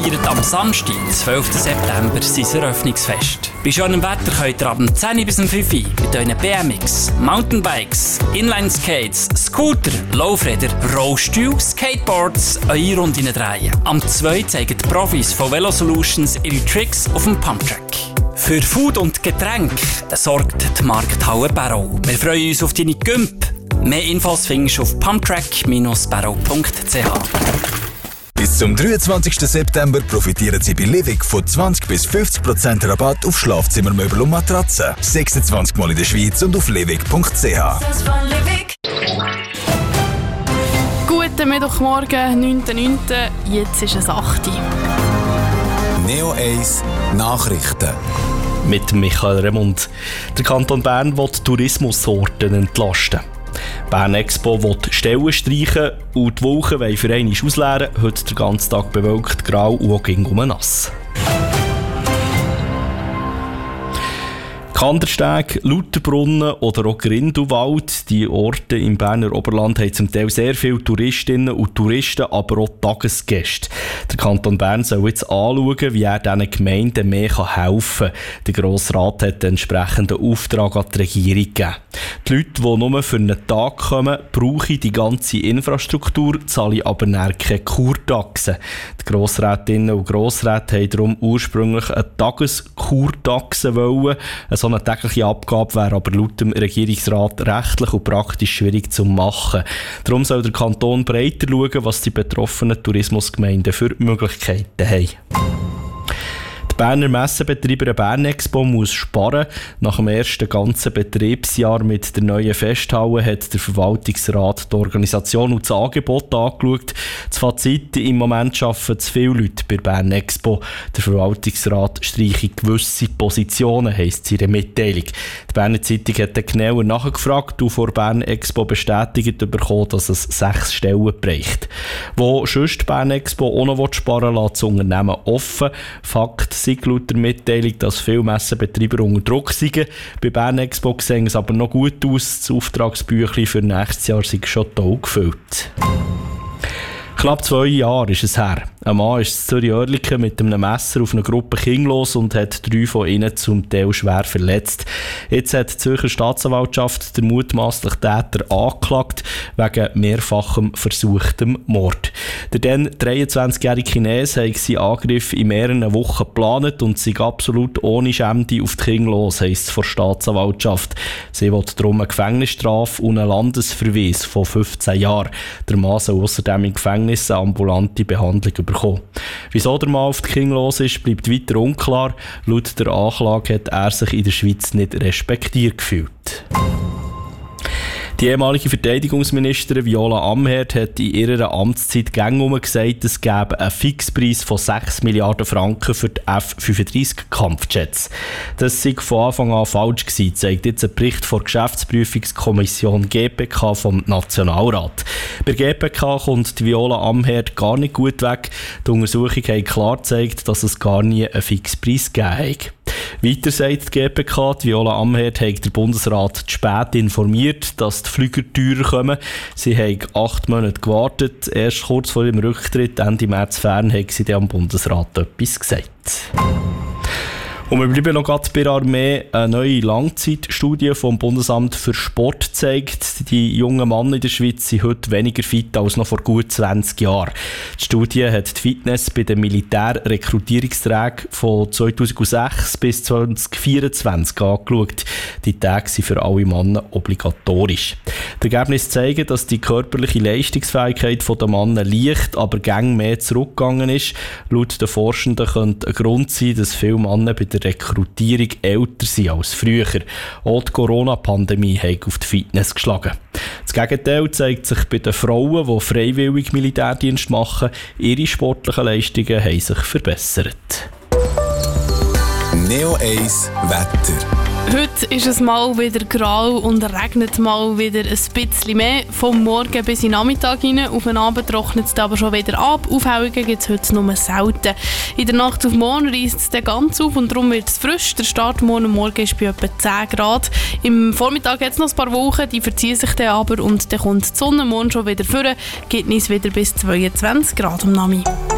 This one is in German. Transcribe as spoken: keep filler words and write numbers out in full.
feiert am Samstag, zwölften September, sein Eröffnungsfest. Bei schönem Wetter könnt ihr ab dem zehn bis um fünf mit euren B M X, Mountainbikes, Inline-Skates, Scooter, Laufräder, Rollstühle, Skateboards eure Runden drehen. Am zwei zeigen die Profis von Velo Solutions ihre Tricks auf dem Pumptrack. Für Food und Getränk sorgt die Markthalle Barrow. Wir freuen uns auf deine Gümp. Mehr Infos findest du auf pumptrack Bindestrich barrow Punkt c h. Bis zum dreiundzwanzigsten September profitieren Sie bei Livig von zwanzig bis fünfzig Prozent Rabatt auf Schlafzimmermöbel und Matratzen. sechsundzwanzig Mal in der Schweiz und auf livig Punkt c h. Guten Mittwochmorgen, neunter neunter Jetzt ist es acht Uhr. Neo eins Nachrichten. Mit Michael Remund. Der Kanton Bern will Tourismusorte entlasten. Bern Expo will Stellen streichen und die Wolken wollen für einmal ausleeren. Heute den ganzen Tag bewölkt, grau und auch ging um nass. Kandersteg, Lauterbrunnen oder auch Grindelwald. Die Orte im Berner Oberland haben zum Teil sehr viele Touristinnen und Touristen, aber auch Tagesgäste. Der Kanton Bern soll jetzt anschauen, wie er diesen Gemeinden mehr helfen kann. Der Grosse Rat hat den entsprechenden Auftrag an die Regierung gegeben. Die Leute, die nur für einen Tag kommen, brauchen die ganze Infrastruktur, zahlen aber keine Kurtaxe. Die Grossrätinnen und Grossräte haben darum ursprünglich eine Tageskurtaxe wollen. So eine tägliche Abgabe wäre aber laut dem Regierungsrat rechtlich und praktisch schwierig zu machen. Darum soll der Kanton breiter schauen, was die betroffenen Tourismusgemeinden für Möglichkeiten haben. Die Berner Messenbetreiber Bern Expo muss sparen. Nach dem ersten ganzen Betriebsjahr mit der neuen Festhalle hat der Verwaltungsrat die Organisation und das Angebot angeschaut. Das Fazit: im Moment arbeiten zu viele Leute bei Bern Expo. Der Verwaltungsrat streiche gewisse Positionen, heisst es in der Mitteilung. Die Berner Zeitung hat dann genauer nachgefragt und vor Bern Expo bestätigt bekommen, dass es sechs Stellen bräuchte. Wo sonst Bern Expo auch noch sparen will, lässt das Unternehmen offen. Fakt sei laut der Mitteilung, dass viele Messenbetreiber unter Druck sind. Bei Bern Expo sehen es aber noch gut aus. Das Auftragsbüchlein für nächstes Jahr sind schon toll gefüllt. Knapp zwei Jahre ist es her. Ein Mann ist in Zürich-Oerlikon mit einem Messer auf eine Gruppe Kinder los und hat drei von ihnen zum Teil schwer verletzt. Jetzt hat die Zürcher Staatsanwaltschaft den mutmaßlichen Täter angeklagt wegen mehrfachem versuchtem Mord. Der dann dreiundzwanzigjährige Chines hat seinen Angriff in mehreren Wochen geplant und sei absolut ohne Schämde auf die Kinder los, heisst es von der Staatsanwaltschaft. Sie will darum eine Gefängnisstrafe und einen Landesverweis von fünfzehn Jahren. Der Mann soll außerdem im Gefängnis eine ambulante Behandlung bekommen. Wieso der Mann auf die Kinder los ist, bleibt weiter unklar. Laut der Anklage hat er sich in der Schweiz nicht respektiert gefühlt. Die ehemalige Verteidigungsministerin Viola Amherd hat in ihrer Amtszeit gängig gesagt, es gäbe einen Fixpreis von sechs Milliarden Franken für die F fünfunddreissig Kampfjets. Das sei von Anfang an falsch gewesen, zeigt jetzt ein Bericht der Geschäftsprüfungskommission G P K vom Nationalrat. Bei G P K kommt die Viola Amherd gar nicht gut weg. Die Untersuchung hat klar gezeigt, dass es gar nie einen Fixpreis gegeben hat. Weiter sagt die G P K, die Viola Amherd hat der Bundesrat zu spät informiert, dass die Flüger teurer kommen. Sie haben acht Monate gewartet. Erst kurz vor ihrem Rücktritt, Ende März fern, hat sie dann am Bundesrat etwas gesagt. Und wir bleiben noch gerade bei der Armee. Eine neue Langzeitstudie vom Bundesamt für Sport zeigt, die jungen Männer in der Schweiz sind heute weniger fit als noch vor gut zwanzig Jahren. Die Studie hat die Fitness bei den Militärrekrutierungstagen von zweitausendsechs bis zweitausendvierundzwanzig angeschaut. Die Tage sind für alle Männer obligatorisch. Die Ergebnisse zeigen, dass die körperliche Leistungsfähigkeit der Männer leicht, aber gäng mehr zurückgegangen ist. Laut den Forschenden könnte ein Grund sein, dass viele Männer bei der Rekrutierung älter sind als früher. Auch die Corona-Pandemie hat auf die Fitness geschlagen. Das Gegenteil zeigt sich bei den Frauen, die freiwillig Militärdienst machen. Ihre sportlichen Leistungen haben sich verbessert. Neo eins Wetter. Heute ist es mal wieder grau und regnet mal wieder ein bisschen mehr. Vom Morgen bis in den Nachmittag hinein. Auf den Abend trocknet es aber schon wieder ab. Aufhellungen gibt es heute nur selten. In der Nacht auf morgen reisst es dann ganz auf und darum wird es frisch. Der Start morgen Morgen ist bei etwa zehn Grad. Im Vormittag hat es noch ein paar Wolken, die verziehen sich dann aber und dann kommt die Sonne morgen schon wieder vor. Gibt es wieder bis zweiundzwanzig Grad am Nachmittag.